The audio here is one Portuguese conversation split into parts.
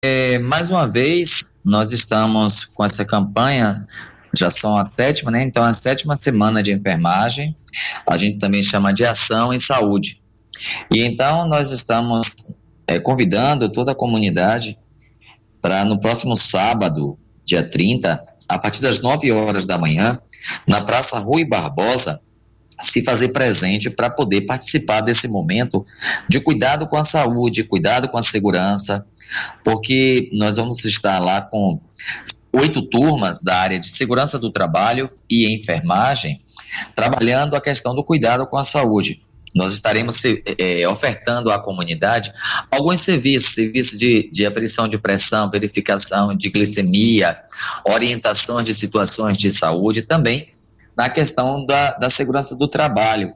Mais uma vez, nós estamos com essa campanha, já são a sétima, né? Então, a sétima semana de enfermagem, a gente também chama de ação em saúde. E então, nós estamos convidando toda a comunidade para no próximo sábado, dia 30, a partir das 9 horas da manhã, na Praça Rui Barbosa, se fazer presente para poder participar desse momento de cuidado com a saúde, cuidado com a segurança, porque nós vamos estar lá com 8 turmas da área de segurança do trabalho e enfermagem, trabalhando a questão do cuidado com a saúde. Nós estaremos ofertando à comunidade alguns serviços de aferição de pressão, verificação de glicemia, orientações de situações de saúde, também na questão da segurança do trabalho.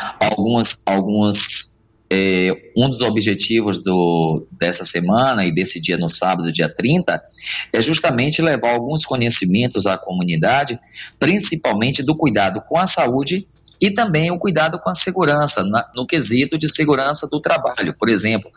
Um dos objetivos dessa semana e desse dia no sábado, dia 30, é justamente levar alguns conhecimentos à comunidade, principalmente do cuidado com a saúde e também o cuidado com a segurança, no quesito de segurança do trabalho. Por exemplo,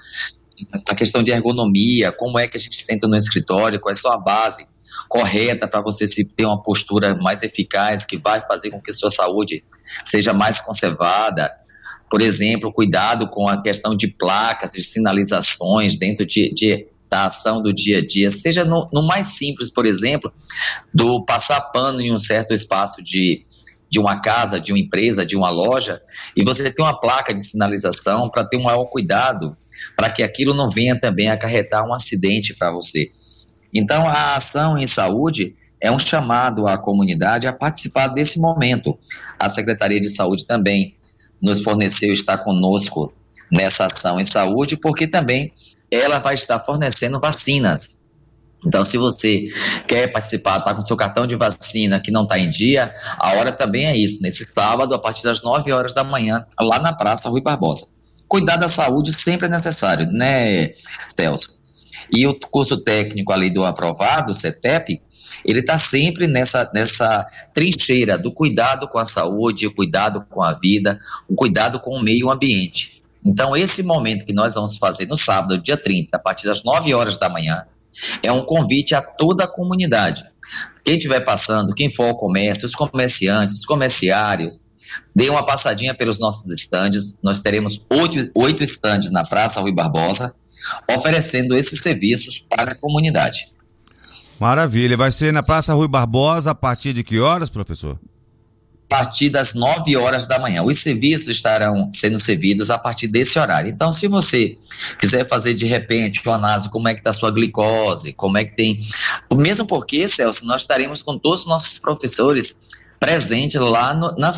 a questão de ergonomia, como é que a gente senta no escritório, qual é a sua base correta para você ter uma postura mais eficaz, que vai fazer com que a sua saúde seja mais conservada. Por exemplo, cuidado com a questão de placas, de sinalizações dentro da ação do dia a dia, seja no mais simples, por exemplo, do passar pano em um certo espaço de uma casa, de uma empresa, de uma loja, e você tem uma placa de sinalização para ter um maior cuidado, para que aquilo não venha também acarretar um acidente para você. Então, a ação em saúde é um chamado à comunidade a participar desse momento. A Secretaria de Saúde também nos forneceu, está conosco nessa ação em saúde, porque também ela vai estar fornecendo vacinas. Então, se você quer participar, está com seu cartão de vacina que não está em dia, a hora também é isso, nesse sábado, a partir das 9 horas da manhã, lá na Praça Rui Barbosa. Cuidar da saúde sempre é necessário, né, Celso? E o curso técnico ali do aprovado, o CETEP, ele está sempre nessa trincheira do cuidado com a saúde, o cuidado com a vida, o cuidado com o meio ambiente. Então, esse momento que nós vamos fazer no sábado, dia 30, a partir das 9 horas da manhã, é um convite a toda a comunidade. Quem estiver passando, quem for ao comércio, os comerciantes, os comerciários, dê uma passadinha pelos nossos estandes. Nós teremos 8 estandes na Praça Rui Barbosa, oferecendo esses serviços para a comunidade. Maravilha. Vai ser na Praça Rui Barbosa a partir de que horas, professor? A partir das 9 horas da manhã. Os serviços estarão sendo servidos a partir desse horário. Então, se você quiser fazer de repente uma análise, como é que está a sua glicose, como é que tem... Mesmo porque, Celso, nós estaremos com todos os nossos professores presentes lá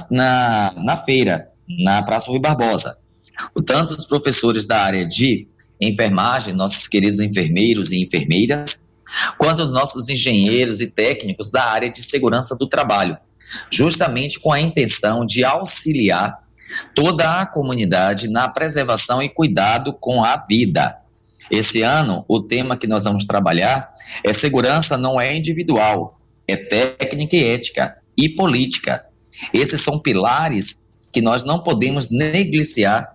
na feira, na Praça Rui Barbosa. Tanto os professores da área de enfermagem, nossos queridos enfermeiros e enfermeiras, quanto os nossos engenheiros e técnicos da área de segurança do trabalho, justamente com a intenção de auxiliar toda a comunidade na preservação e cuidado com a vida. Esse ano, o tema que nós vamos trabalhar é segurança não é individual, é técnica e ética e política. Esses são pilares que nós não podemos negligenciar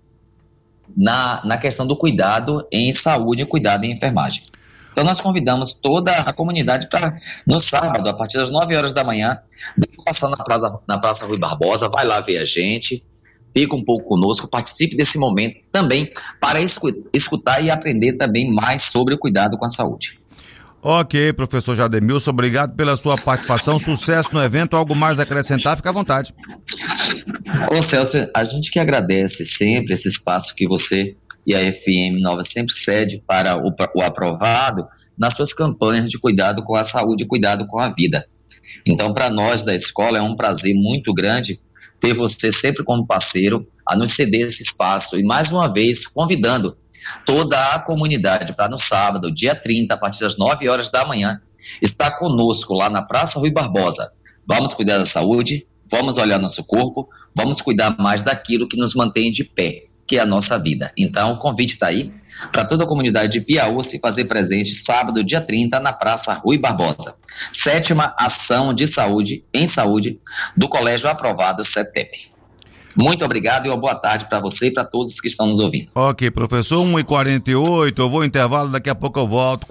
na questão do cuidado em saúde e cuidado em enfermagem. Então, nós convidamos toda a comunidade para, no sábado, a partir das 9 horas da manhã, passar na Praça Rui Barbosa, vai lá ver a gente, fica um pouco conosco, participe desse momento também para escutar e aprender também mais sobre o cuidado com a saúde. Ok, professor Jademilson, obrigado pela sua participação, sucesso no evento, algo mais a acrescentar, fica à vontade. Ô Celso, a gente que agradece sempre esse espaço que você e a FM Nova sempre cede para o aprovado nas suas campanhas de cuidado com a saúde e cuidado com a vida. Então, para nós da escola é um prazer muito grande ter você sempre como parceiro a nos ceder esse espaço e mais uma vez convidando toda a comunidade para no sábado, dia 30, a partir das 9 horas da manhã, estar conosco lá na Praça Rui Barbosa. Vamos cuidar da saúde, vamos olhar nosso corpo, vamos cuidar mais daquilo que nos mantém de pé, que é a nossa vida. Então, o convite está aí para toda a comunidade de Piauí se fazer presente sábado, dia 30, na Praça Rui Barbosa. 7ª Ação de Saúde em Saúde do Colégio Aprovado CETEP. Muito obrigado e uma boa tarde para você e para todos que estão nos ouvindo. Ok, professor, 1h48, eu vou ao intervalo, daqui a pouco eu volto.